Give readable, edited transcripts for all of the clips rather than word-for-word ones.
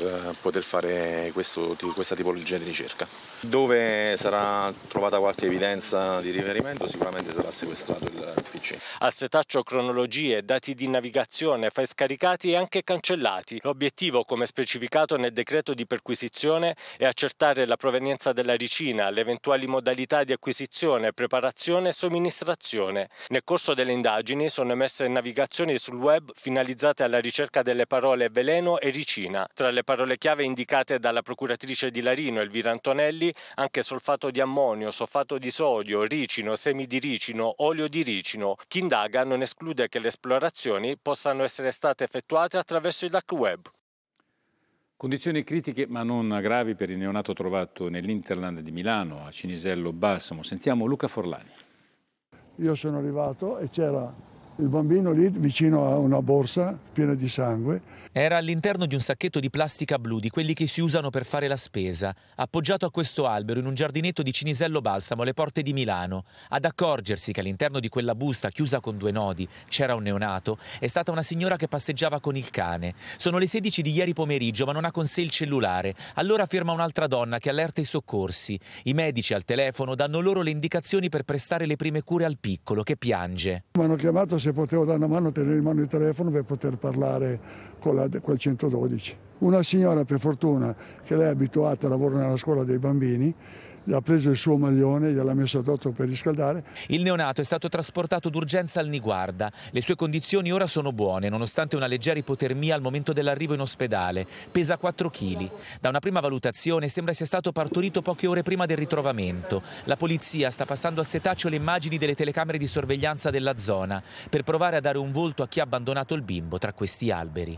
poter fare questa tipologia di ricerca. Dove sarà trovata qualche evidenza di riferimento sicuramente sarà sequestrato il PC. Al setaccio cronologie, dati di navigazione, file scaricati e anche cancellati. L'obiettivo, come specificato nel decreto di perquisizione, è accertare la provenienza della ricina, le eventuali modalità di acquisizione, preparazione e somministrazione. Nel corso delle indagini sono emerse navigazioni sul web finalizzate alla ricerca delle parole veleno e ricina. Tra le parole chiave indicate dalla procuratrice di Larino, Elvira Antonelli, anche solfato di ammonio, solfato di sodio, ricino, semi di ricino, olio di ricino. Chi indaga non esclude che le esplorazioni possano essere state effettuate attraverso il dark web. Condizioni critiche ma non gravi per il neonato trovato nell'Interland di Milano, a Cinisello Balsamo. Sentiamo Luca Forlani. Io sono arrivato e c'era il bambino lì vicino a una borsa piena di sangue. Era all'interno di un sacchetto di plastica blu, di quelli che si usano per fare la spesa, appoggiato a questo albero in un giardinetto di Cinisello Balsamo, alle porte di Milano. Ad accorgersi che all'interno di quella busta, chiusa con 2 nodi, c'era un neonato, è stata una signora che passeggiava con il cane. Sono le 16 di ieri pomeriggio, ma non ha con sé il cellulare. Allora firma un'altra donna che allerta i soccorsi. I medici al telefono danno loro le indicazioni per prestare le prime cure al piccolo, che piange. Mi hanno chiamato se potevo dare una mano a tenere in mano il telefono per poter parlare con quel 112. Una signora, per fortuna, che lei è abituata a lavorare nella scuola dei bambini, gli ha preso il suo maglione, gliel'ha messo addosso per riscaldare. Il neonato è stato trasportato d'urgenza al Niguarda. Le sue condizioni ora sono buone, nonostante una leggera ipotermia al momento dell'arrivo in ospedale. Pesa 4 kg. Da una prima valutazione sembra sia stato partorito poche ore prima del ritrovamento. La polizia sta passando a setaccio le immagini delle telecamere di sorveglianza della zona per provare a dare un volto a chi ha abbandonato il bimbo tra questi alberi.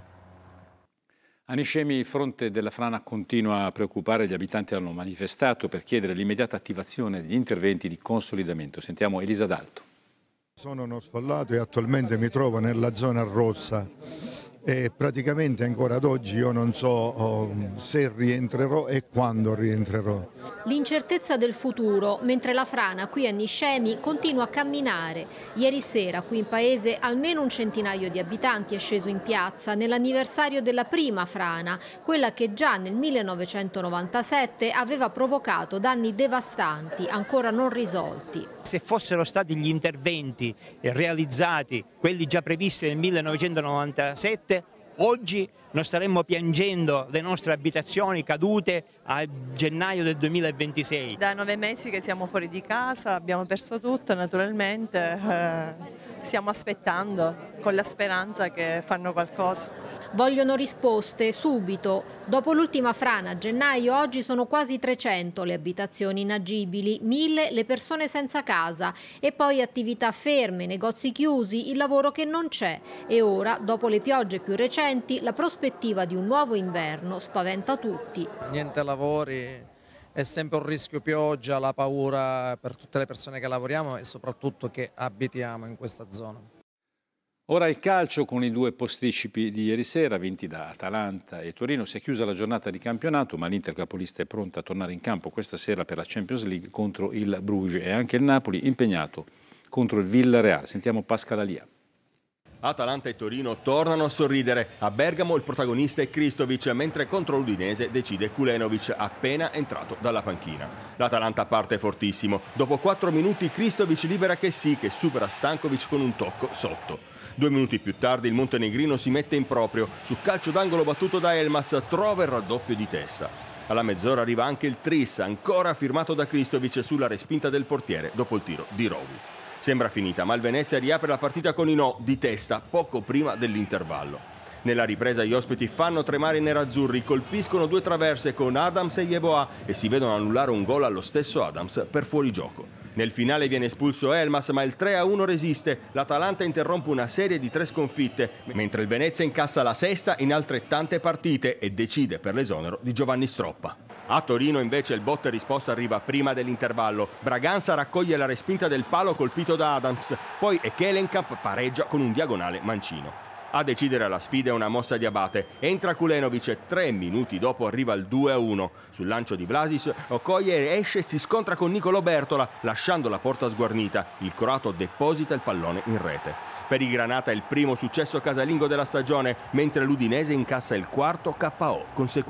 A Niscemi il fronte della frana continua a preoccupare, gli abitanti hanno manifestato per chiedere l'immediata attivazione degli interventi di consolidamento. Sentiamo Elisa D'Alto. Sono uno sfollato e attualmente mi trovo nella zona rossa e praticamente ancora ad oggi io non so se rientrerò e quando rientrerò. L'incertezza del futuro, mentre la frana qui a Niscemi continua a camminare. Ieri sera qui in paese almeno un centinaio di abitanti è sceso in piazza nell'anniversario della prima frana, quella che già nel 1997 aveva provocato danni devastanti ancora non risolti. Se fossero stati gli interventi realizzati, quelli già previsti nel 1997, oggi non staremmo piangendo le nostre abitazioni cadute a gennaio del 2026. Da 9 mesi che siamo fuori di casa, abbiamo perso tutto naturalmente, stiamo aspettando con la speranza che fanno qualcosa. Vogliono risposte subito. Dopo l'ultima frana a gennaio, oggi sono quasi 300 le abitazioni inagibili, 1000 le persone senza casa e poi attività ferme, negozi chiusi, il lavoro che non c'è. E ora, dopo le piogge più recenti, la prospettiva di un nuovo inverno spaventa tutti. Niente lavori, è sempre un rischio pioggia, la paura per tutte le persone che lavoriamo e soprattutto che abitiamo in questa zona. Ora il calcio con i 2 posticipi di ieri sera, vinti da Atalanta e Torino. Si è chiusa la giornata di campionato, ma l'Inter capolista è pronta a tornare in campo questa sera per la Champions League contro il Bruges e anche il Napoli impegnato contro il Villarreal. Sentiamo Pascal Alia. Atalanta e Torino tornano a sorridere. A Bergamo il protagonista è Kristovic, mentre contro l'Udinese decide Kulenovic, appena entrato dalla panchina. L'Atalanta parte fortissimo. Dopo 4 minuti Kristovic libera Kessie, che supera Stankovic con un tocco sotto. 2 minuti più tardi il montenegrino si mette in proprio. Su calcio d'angolo battuto da Elmas trova il raddoppio di testa. Alla mezz'ora arriva anche il tris, ancora firmato da Kristovic sulla respinta del portiere dopo il tiro di Rovi. Sembra finita, ma il Venezia riapre la partita con Inò di testa poco prima dell'intervallo. Nella ripresa gli ospiti fanno tremare i nerazzurri, colpiscono 2 traverse con Adams e Yeboah e si vedono annullare un gol allo stesso Adams per fuorigioco. Nel finale viene espulso Elmas, ma il 3-1 resiste. L'Atalanta interrompe una serie di 3 sconfitte, mentre il Venezia incassa la 6ª in altrettante partite e decide per l'esonero di Giovanni Stroppa. A Torino invece il botta e risposta arriva prima dell'intervallo. Braganza raccoglie la respinta del palo colpito da Adams, poi Ekelenkamp pareggia con un diagonale mancino. A decidere la sfida è una mossa di Abate. Entra Kulenovic e 3 minuti dopo arriva il 2-1. Sul lancio di Vlasic, Okoye esce e si scontra con Nicolò Bertola, lasciando la porta sguarnita. Il croato deposita il pallone in rete. Per i Granata è il primo successo casalingo della stagione, mentre l'Udinese incassa il 4º KO consecutivo.